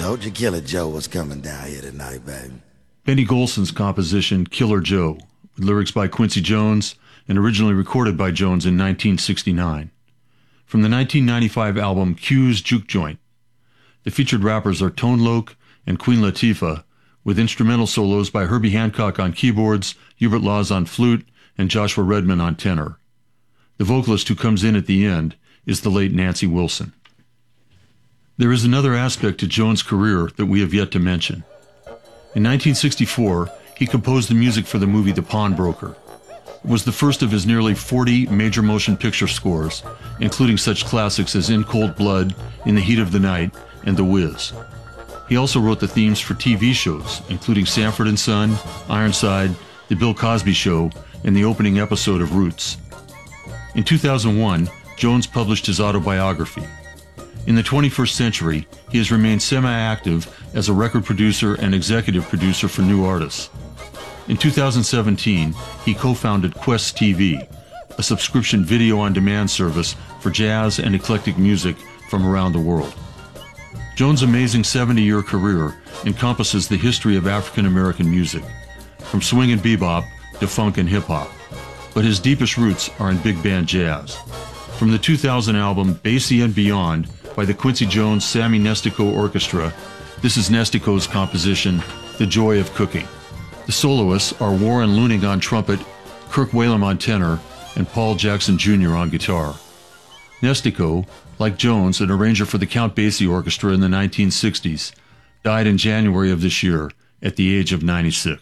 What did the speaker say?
told you Killer Joe was coming down here tonight, baby. Benny Golson's composition, Killer Joe, with lyrics by Quincy Jones and originally recorded by Jones in 1969. From the 1995 album Q's Juke Joint. The featured rappers are Tone Loc and Queen Latifah, with instrumental solos by Herbie Hancock on keyboards, Hubert Laws on flute, and Joshua Redman on tenor. The vocalist who comes in at the end is the late Nancy Wilson. There is another aspect to Jones' career that we have yet to mention. In 1964, he composed the music for the movie The Pawnbroker. It was the first of his nearly 40 major motion picture scores, including such classics as In Cold Blood, In the Heat of the Night, and The Wiz. He also wrote the themes for TV shows, including Sanford & Son, Ironside, The Bill Cosby Show, and the opening episode of Roots. In 2001, Jones published his autobiography. In the 21st century, he has remained semi-active as a record producer and executive producer for new artists. In 2017, he co-founded Quest TV, a subscription video-on-demand service for jazz and eclectic music from around the world. Jones' amazing 70-year career encompasses the history of African-American music, from swing and bebop to funk and hip-hop, but his deepest roots are in big band jazz. From the 2000 album Basie and Beyond by the Quincy Jones-Sammy Nestico Orchestra, this is Nestico's composition, The Joy of Cooking. The soloists are Warren Looning on trumpet, Kirk Whalum on tenor, and Paul Jackson Jr. on guitar. Nestico, like Jones, an arranger for the Count Basie Orchestra in the 1960s, died in January of this year at the age of 96.